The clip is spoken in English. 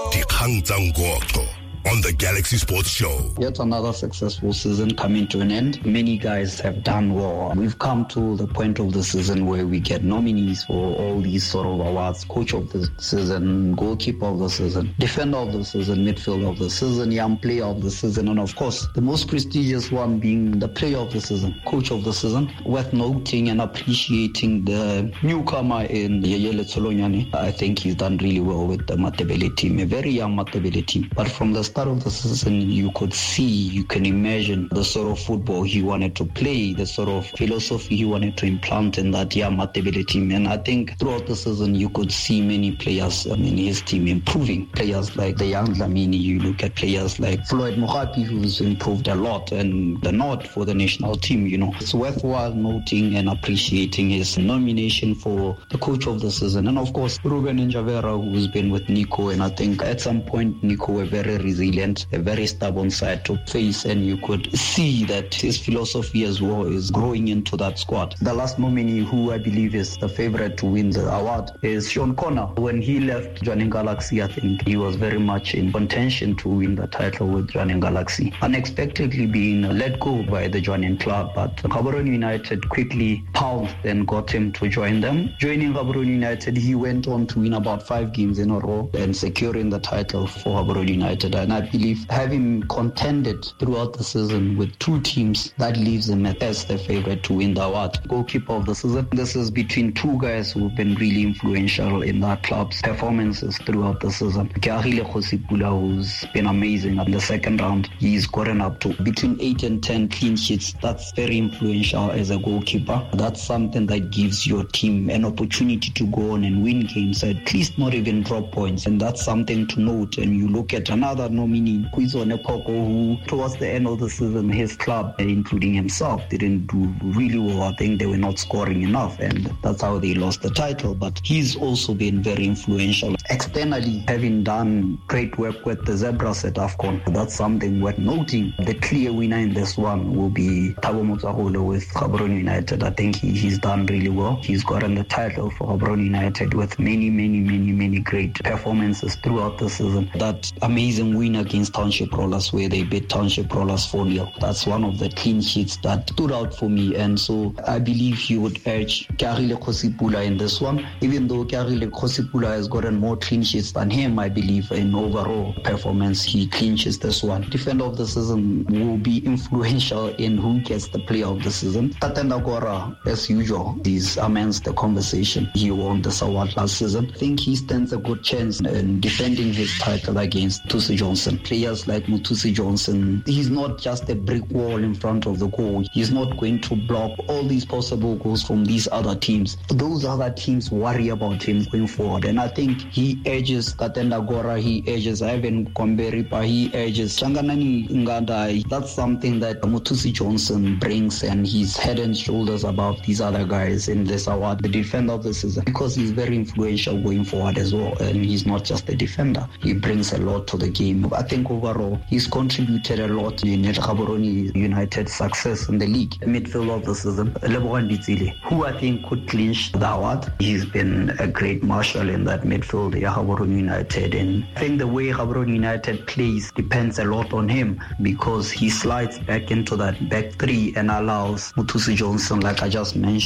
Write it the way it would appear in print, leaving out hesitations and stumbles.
Dikgang tsa Ngoqo on the Galaxy Sports Show. Yet another successful season coming to an end. Many guys have done well. We've come to the point of the season where we get nominees for all these sort of awards. Coach of the season, goalkeeper of the season, defender of the season, midfielder of the season, young player of the season, and of course, the most prestigious one being the player of the season, coach of the season. Worth noting and appreciating the newcomer in Yeyele Tsolonyane. I think he's done really well with the Matebele team, a very young Matebele team. But from the start of the season, you can imagine the sort of football he wanted to play, the sort of philosophy he wanted to implant in that young Matebele team. And I think throughout the season, you could see many players in his team improving. Players like the young Dlamini, you look at players like Floyd Mohapi, who's improved a lot, and the nod for the national team, It's worthwhile noting and appreciating his nomination for the coach of the season. And of course, Ruben Njavera, who's been with Nico, and I think at some point, Nico were very resilient, a very stubborn side to face, and you could see that his philosophy as well is growing into that squad. The last nominee, who I believe is the favorite to win the award, is Sean Connor. When he left Jwaneng Galaxy, I think he was very much in contention to win the title with Jwaneng Galaxy. Unexpectedly being let go by the Jwaneng club, but Gaborone United quickly pounced and got him to join them. Joining Gaborone United, he went on to win about 5 games in a row and securing the title for Gaborone United. And I believe having contended throughout the season with 2 teams, that leaves him as the favorite to win the award. Goalkeeper of the season, this is between 2 guys who've been really influential in that club's performances throughout the season. Keagile Kgosipula, who's been amazing in the second round. He's gotten up to between 8 and 10 clean sheets. That's very influential as a goalkeeper. That's something that gives your team an opportunity to go on and win games, at least not even drop points. And that's something to note. And you look at another nominee, Kwizo Nepoko, who towards the end of the season, his club, including himself, didn't do really well. I think they were not scoring enough, and that's how they lost the title. But he's also been very influential externally, having done great work with the Zebras at AFCON. That's something worth noting. The clear winner in this one will be Thabo Motsaholo with Gaborone United. I think he's done really well. He's gotten the title for Gaborone United with many great performances throughout the season. That amazing win against Township Rollers, where they beat Township Rollers 4-0. That's one of the clean sheets that stood out for me. And so I believe he would urge Keagile Kgosipula in this one. Even though Keagile Kgosipula has gotten more clean sheets than him, I believe in overall performance, he clinches this one. Defender of the season will be influential in who gets the player of the season. Tatenda Gora, as usual, is amongst the conversation. He won the award last season. I think he stands a good chance in defending his title against Thusi Johnson. Players like Muthusi Johnson, he's not just a brick wall in front of the goal. He's not going to block all these possible goals from these other teams. Those other teams worry about him going forward. And I think he edges Tatenda Gora, he edges Ivan Kwamberipa, he edges Changanani Ngandai. That's something that Muthusi Johnson brings, and he's head and shoulders above these other guys in this award, the defender of the season, because he's very influential going forward as well. And he's not just a defender. He brings a lot to the game. I think overall, he's contributed a lot in Gaborone United's success in the league. The midfielder of the season, Lebohang Ditsile, who I think could clinch the award. He's been a great marshal in that midfield, Gaborone United. And I think the way Gaborone United plays depends a lot on him, because he slides back into that back 3 and allows Muthusi Johnson, like I just mentioned,